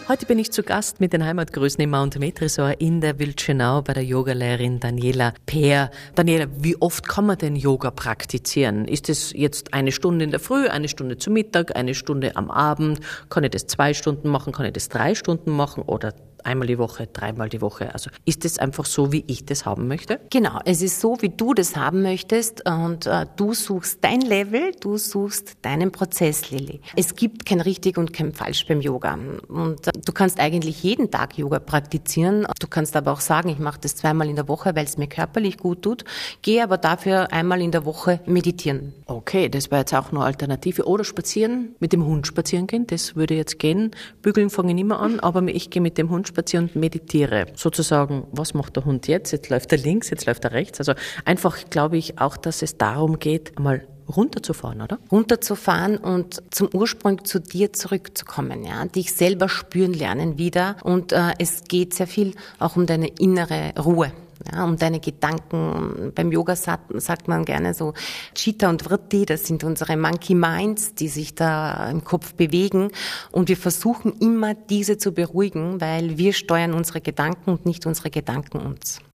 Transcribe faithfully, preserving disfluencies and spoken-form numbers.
Heute bin ich zu Gast mit den Heimatgrößen im Mount Metresor in der Wildschönau bei der Yogalehrerin Daniela Peer. Daniela, wie oft kann man denn Yoga praktizieren? Ist es jetzt eine Stunde in der Früh, eine Stunde zu Mittag, eine Stunde am Abend? Kann ich das zwei Stunden machen, kann ich das drei Stunden machen oder einmal die Woche, dreimal die Woche? Also ist es einfach so, wie ich das haben möchte? Genau, es ist so, wie du das haben möchtest und äh, du suchst dein Level, du suchst deinen Prozess, Lilly. Es gibt kein richtig und kein falsch beim Yoga und äh, du kannst eigentlich jeden Tag Yoga praktizieren. Du kannst aber auch sagen, ich mache das zweimal in der Woche, weil es mir körperlich gut tut, gehe aber dafür einmal in der Woche meditieren. Okay, das wäre jetzt auch eine Alternative. Oder spazieren, mit dem Hund spazieren gehen, das würde jetzt gehen. Bügeln fange ich nicht mehr an, aber ich gehe mit dem Hund spazieren und meditiere. Sozusagen, was macht der Hund jetzt? Jetzt läuft er links, jetzt läuft er rechts. Also einfach glaube ich auch, dass es darum geht, mal runterzufahren, oder? Runterzufahren und zum Ursprung zu dir zurückzukommen, ja, dich selber spüren lernen wieder. Und äh, es geht sehr viel auch um deine innere Ruhe. Ja, um deine Gedanken. Beim Yoga sagt, sagt man gerne so Chitta und Vritti, das sind unsere Monkey Minds, die sich da im Kopf bewegen. Und wir versuchen immer, diese zu beruhigen, weil wir steuern unsere Gedanken und nicht unsere Gedanken uns.